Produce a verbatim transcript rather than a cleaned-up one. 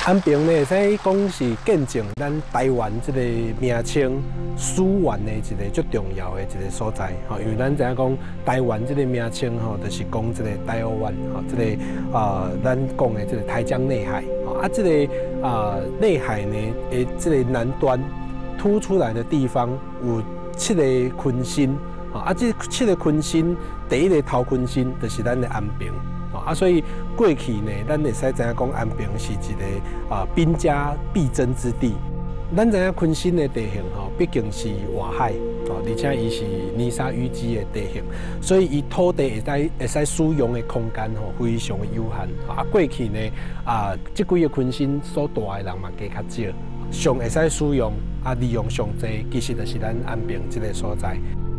安平呢，会使讲是见证咱台湾这个名称史源的一个最重要的一个所在。吼，因为咱知影讲台湾这个名称吼，就是讲这个台湾吼，这个啊、呃，咱讲的这个台江内海。吼啊，这个啊、呃、内海呢，诶，这个南端凸出来的地方有七个坤心。啊，这七个坤心，第一个头坤心就是咱的安平。啊，所以过去呢，咱会使知影讲安平是一个啊兵家必争之地。咱知影昆新的地形吼，毕竟是外海，哦，而且伊是泥沙淤积的地形，所以伊土地会使会使使用的空间吼非常的有限。啊，过去呢啊，即几个昆新所住的人嘛加较少，上会使使用啊利用上济，其实就是咱安平即个所在。